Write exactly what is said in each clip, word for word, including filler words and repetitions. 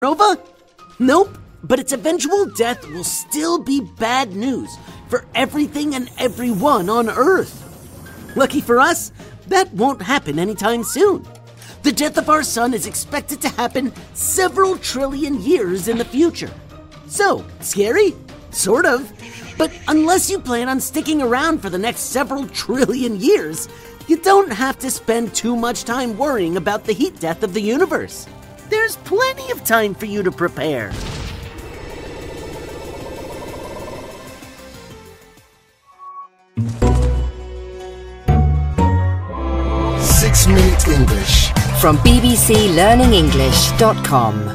Nova? Nope, but its eventual death will still be bad news for everything and everyone on Earth. Lucky for us, that won't happen anytime soon. The death of our sun is expected to happen several trillion years in the future. So, scary? Sort of. But unless you plan on sticking around for the next several trillion years, you don't have to spend too much time worrying about the heat death of the universe. There's plenty of time for you to prepare. Six Minute English from b b c learning english dot com.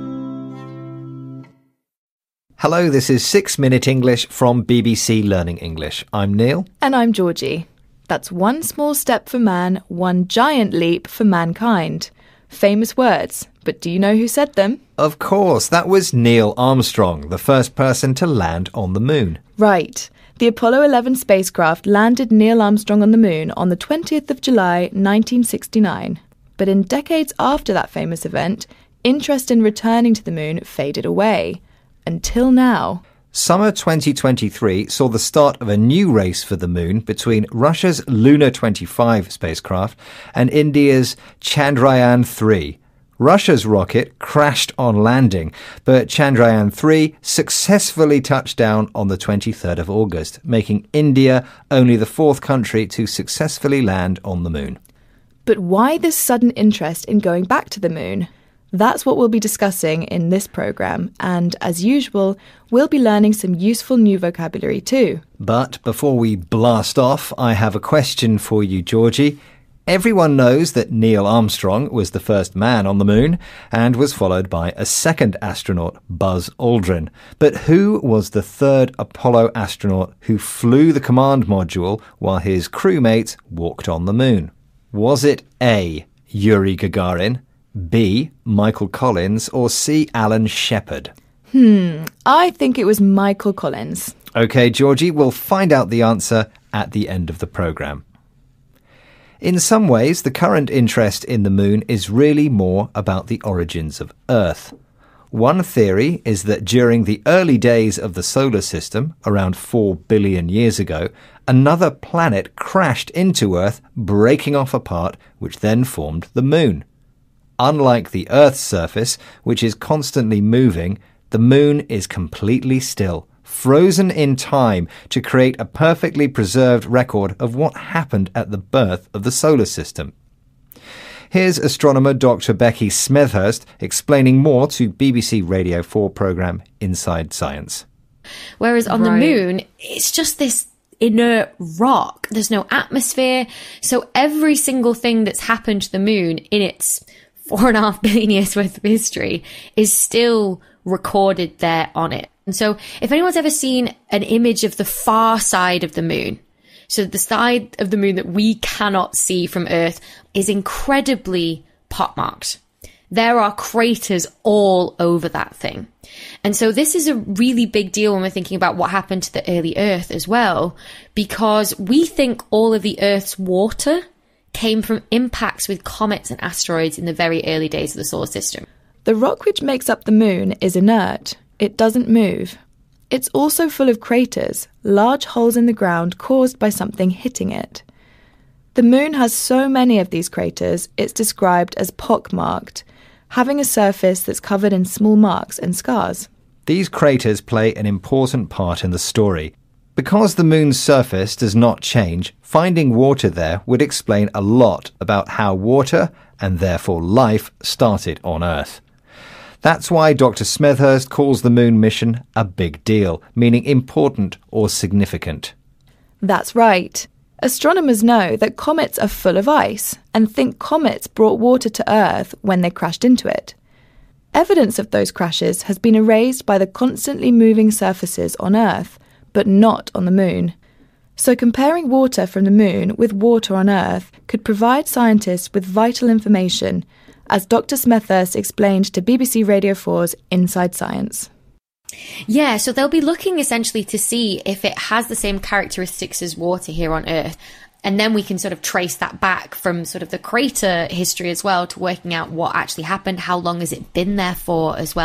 Hello, this is Six Minute English from B B C Learning English. I'm Neil. And I'm Georgie. That's one small step for man, one giant leap for mankind. Famous words, but do you know who said them? Of course, that was Neil Armstrong, the first person to land on the moon. Right. The Apollo eleven spacecraft landed Neil Armstrong on the moon on the twentieth of July, nineteen sixty-nine. But in decades after that famous event, interest in returning to the moon faded away. Until now. Summer twenty twenty-three saw the start of a new race for the moon between Russia's Luna twenty-five spacecraft and India's Chandrayaan three. Russia's rocket crashed on landing, but Chandrayaan three successfully touched down on the twenty-third of August, making India only the fourth country to successfully land on the moon. But why this sudden interest in going back to the moon? That's what we'll be discussing in this programme, and as usual, we'll be learning some useful new vocabulary too. But before we blast off, I have a question for you, Georgie. Everyone knows that Neil Armstrong was the first man on the moon and was followed by a second astronaut, Buzz Aldrin. But who was the third Apollo astronaut who flew the command module while his crewmates walked on the moon? Was it A, Yuri Gagarin, B, Michael Collins, or C, Alan Shepard? Hmm, I think it was Michael Collins. OK, Georgie, we'll find out the answer at the end of the programme. In some ways, the current interest in the moon is really more about the origins of Earth. One theory is that during the early days of the solar system, around four billion years ago, another planet crashed into Earth, breaking off a part which then formed the moon. Unlike the Earth's surface, which is constantly moving, the moon is completely still, frozen in time to create a perfectly preserved record of what happened at the birth of the solar system. Here's astronomer Doctor Becky Smethurst explaining more to B B C Radio four programme Inside Science. Whereas on Right. the moon, it's just this inert rock. There's no atmosphere. So every single thing that's happened to the moon in its four and a half billion years worth of history is still recorded there on it. And so if anyone's ever seen an image of the far side of the moon, so the side of the moon that we cannot see from Earth is incredibly pockmarked. There are craters all over that thing. And so this is a really big deal when we're thinking about what happened to the early Earth as well, because we think all of the Earth's water came from impacts with comets and asteroids in the very early days of the solar system. The rock which makes up the moon is inert. It doesn't move. It's also full of craters, large holes in the ground caused by something hitting it. The moon has so many of these craters, it's described as pockmarked, having a surface that's covered in small marks and scars. These craters play an important part in the story. Because the moon's surface does not change, finding water there would explain a lot about how water, and therefore life, started on Earth. That's why Doctor Smethurst calls the moon mission a big deal, meaning important or significant. That's right. Astronomers know that comets are full of ice and think comets brought water to Earth when they crashed into it. Evidence of those crashes has been erased by the constantly moving surfaces on Earth, but not on the moon. So comparing water from the moon with water on Earth could provide scientists with vital information, as Doctor Smethurst explained to B B C Radio four's Inside Science. Yeah, so they'll be looking essentially to see if it has the same characteristics as water here on Earth. And then we can sort of trace that back from sort of the crater history as well to working out what actually happened, how long has it been there for as well.